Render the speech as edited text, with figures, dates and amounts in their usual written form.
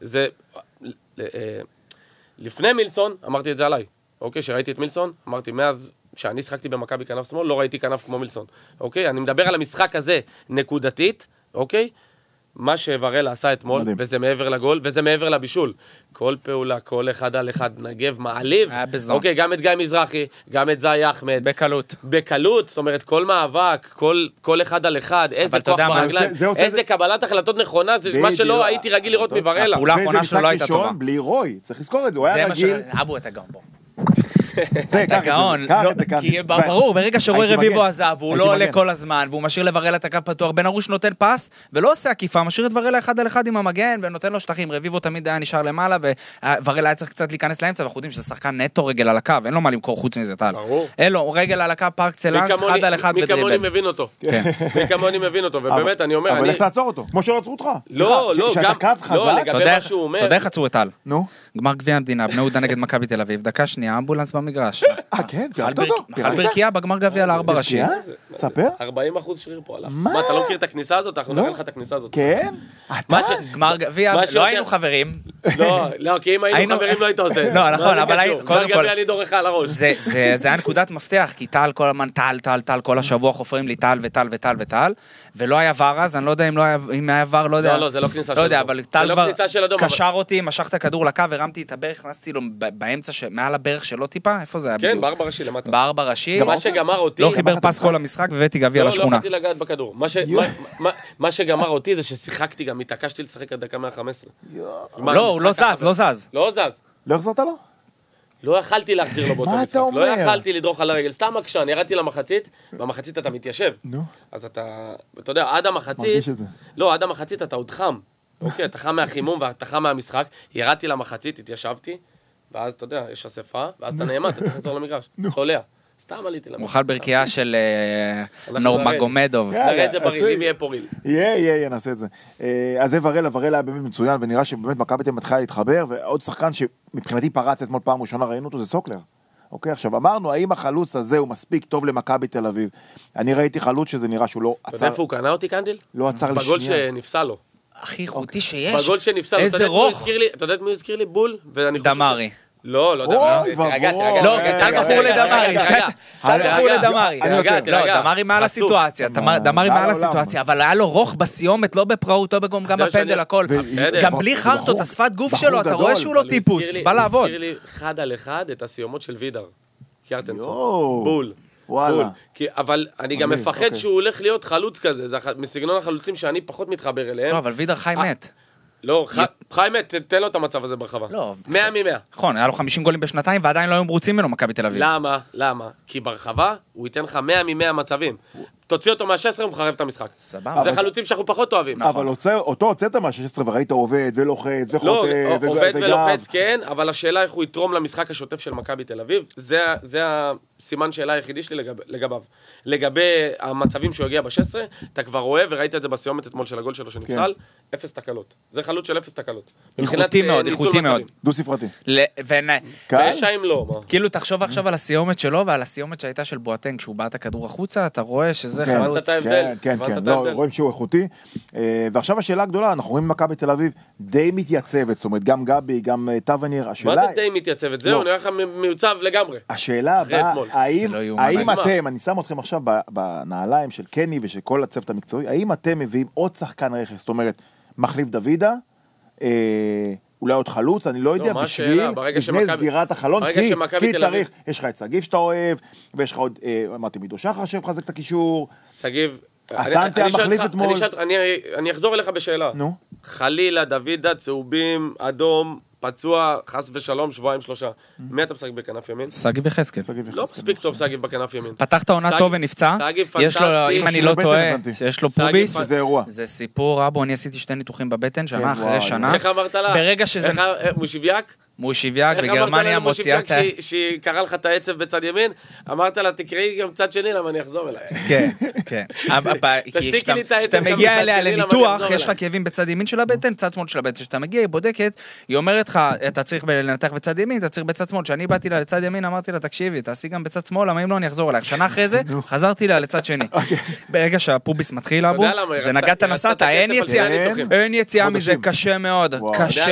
זה, לפני מילסון, אמרתי את זה עליי, אוקיי, שראיתי את מילסון, אמרתי, מאז שאני שחקתי במכבי כנף שמאל, לא ראיתי כנף כמו מילסון, אוקיי? אני מדבר על המשחק הזה נקודתית, אוקיי? מה שוורלה עשה אתמול, וזה מעבר לגול, וזה מעבר לבישול. כל פעולה, כל אחד על אחד, נגב, מעליב. אוקיי, גם את גיא מזרחי, גם את זאי אחמד. בקלות. בקלות, זאת אומרת, כל מאבק, כל אחד על אחד, איזה כוח ברגליים, איזה קבלת החלטות נכונה, זה מה שלא הייתי רגיל לראות מוורלה. הפעולה האחרונה שלו לא הייתה טובה. בלי רוי, צריך לזכור את זה, הוא היה רגיל. אבו, אתה גאון בו. אתה גאון, כי ברור, ברגע שרוי רביבו עזב, והוא לא עולה כל הזמן, והוא משאיר לוורלה את הקו פתוח, בן ארוש נותן פס, ולא עושה עקיפה, משאיר את וורלה אחד על אחד עם המגן, ונותן לו שטחים, רביבו תמיד היה נשאר למעלה, ווורלה היה צריך קצת להיכנס לאמצע, ואנחנו יודעים שזה שחקן נטו רגל על הקו, אין לו מה למכור חוץ מזה, טל. אין לו, רגל על הקו, פארק צלנס, אחד על אחד ודריבל. מי כמוני מבין אותו, ובאמת אני אומר, אבל איך תעצור אותו? כמו שלא עצרו אותך. לא, שאתה קו חזק. לגבי מה שהוא אומר. אתה יודע איך עצרו את טל? נו. גמר גביע המדינה, בני יהודה נגד מכבי תל אביב, דקה שנייה, אמבולנס במגרש. כן, פירקת אותו? חל ברקיעה בגמר גביע ל4 ראשים. ספר. 40% שריר פה עליו. מה, אתה לא מכיר את הכניסה הזאת? אנחנו נראה לך את הכניסה הזאת. כן? אתה? גמר גביע, לא היינו חברים. לא, כי אם היינו חברים לא היית עושה. לא, נכון, אבל קודם כל, אני דורך על הראש. זה היה נקודת מפתח, כי טל כל הזמן, טל, כל השבוע חופרים לי טל וטל, ולא היה ור אז, אני לא יודע אם היה ור, לא יודע. לא, זה לא כניסה של לא יודע, אבל טל כבר אדום. קשר אותי, משך את הכדור לקו, הרמתי את הברך, הכנסתי לו באמצע, מעל הברך שלו טיפה, איפה זה היה בדיוק? כן, בארבע ראשי למטה. בארבע ראשי. מה שגמר אותי... לא חיבר פס כל המשחק והבאתי גביע לשכונה. לא רציתי לגעת בכדור. מה שגמר אותי זה ששיחקתי גם, התעקשתי לשחק עד דקה 115. לא, הוא לא זז. לא זז. לא החזרת לו? לא יכלתי להחזיר לו באותו מה משחק. אתה אומר? לא יכלתי לדרוך על הרגל. סתם מקשן, ירדתי למחצית, במחצית אתה מתיישב. אז אתה יודע, עד המחצית... מרגיש את זה. לא, עד המחצית אתה עוד חם. אוקיי, אתה חם מהחימום ואתה חם מהמשחק. ירדתי למחצית, התיישבתי, ואז אתה יודע, יש אספה, ואז אתה נעמד, אתה צריך לחזור למגרש. צולע. סתם עליתי למחצית. מוכל ברקיעה של נורמגומדוב. נראה את זה בריל, אם יהיה פה ריל. יהיה, נעשה את זה. אז זה וורלה היה באמת מצוין, ונראה שבאמת מכבי תל אביב מתחילה להתחבר, ועוד שחקן שמבחינתי פרץ אתמול פעם ראשונה, ראינו אותו, זה סוקלר. אוקיי, עכשיו אמרנו, האם החלוץ הזה הוא מספיק טוב למכבי תל אביב? אני ראיתי חלוץ שזה נראה שהוא לא עצר... אתה יודע איפה הוא קנה אותי, קנדיל? לא עצר לשנייה. בגול שנפסל לו. הכי איכותי שיש. בגול שנפסל לו. איזה רוך. אתה יודע מי הזכיר לי? בול. דמרי. לא דמרי. לא, טל בחור לדמרי. טל בחור לדמרי. לא, דמרי מעל הסיטואציה. דמרי מעל הסיטואציה, אבל היה לו רוך בסיומת, לא בפראות, לא בגום, גם בפנדל, הכל. גם בלי חרטות, השפת גוף שלו, אתה רואה שהוא לא טיפוס, בא לעבוד. הוא הזכיר לי אחד על אחד את הסיומות של וידר. קיארטנסון. בול. וואלה. אבל אני גם מפחד שהוא הולך להיות חלוץ כזה, זה מסגנון החלוצים שאני פחות מתחבר אליהם. לא, אבל וידר חי מת. לא, חי מת, תן לו את המצב הזה ברחבה. לא. 100 מ-100. נכון, היה לו 50 גולים בשנתיים, ועדיין לא היו מרוצים ממנו מכבי תל אביב. למה? כי ברחבה הוא ייתן לך 100 מ-100 מצבים. תוציא אותו מה-16, הוא מחרב את המשחק. סבבה. זה חלוצים שאנחנו פחות אוהבים. אבל אותו הוצאת מה-16 וראית עובד ולוחץ וחוטא. לא, עובד ולוחץ, כן, אבל השאלה איך הוא יתרום למשחק השוטף של מכבי תל אביב, זה הסימן שאלה היחידי שלי לגביו. לגבי המצבים שהוא הגיע ב-16, אתה כבר רואה, וראית את זה בסיומת אתמול של הגול שלו שנפסל, 0 תקלות. זה חלוץ של 0 תקלות. איכותי מאוד. דו ספרתי. ושיים לא, מה? כאילו תחשוב עכשיו על הסיומת שלו, ועל הסיומת שהייתה של בואטנג, כשהוא בא את הכדור החוצה, אתה רואה שזה חלוץ. כן, רואים שהוא איכותי. ועכשיו השאלה הגדולה, אנחנו רואים מכבי תל אביב די מתייצבת, זאת אומרת, גם גבי, גם טווניר, השאלה... מה זה די מתייצבת? זהו, נראה לך מיוצב לגמרי. השאלה הבאה, האם אתם, אני שם אתכם עכשיו בנעליים של קני ושל כל הצוות המקצועי, האם אתם מביאים עוד שחקן רכס, זאת אומרת, מחליף דוידה, אולי עוד חלוץ, אני לא יודע, בשביל לפני סגירת החלון, כי צריך, יש לך את סגיב שאתה אוהב, ויש לך עוד, אמרתי, מידו שחר שמחזק את הקישור. סגיב, אסנטי המחליף אתמול. אני אחזור אליך בשאלה. נו. חלילה, דוידה, צהובים, אדום, פצוע, חס ושלום, 2-3. מי אתה משחק בכנף ימין? סגיב וחסקל. לא מספיק טוב סגיב בכנף ימין. פתחת עונה טוב ונפצע. יש לו, אם אני לא טועה, שיש לו פוביס. זה אירוע. זה סיפור, אבו, אני עשיתי 2 ניתוחים בבטן, שנה אחרי שנה. איך אמרת לה? ברגע שזה... מושיביאק? מושיביאק בגרמניה מוציאה את... שהיא קרא לך את העצב בצד ימין, אמרת לה, תקראי גם צד שני, למה אני אחזור אליי. כן, כן. כשאתה מגיע אליה לניתוח, יש לך כאבים בצד ימין של הבטן, צד שמאל של הבטן. כשאתה מגיע, היא בודקת, היא אומרת לך, אתה צריך לנתח בצד ימין, אתה צריך בצד שמאל. כשאני באתי לה לצד ימין, אמרתי לה, תקשיבי, תעשי גם בצד שמאל, למה אם לא אני אחזור אלייך. שנה אחרי זה, חזרתי לה לצד שני. ברגע שהפוביס מתחיל, אבו, זה נגעת נסעת, אין יציאה מזה, קשה מאוד, קשה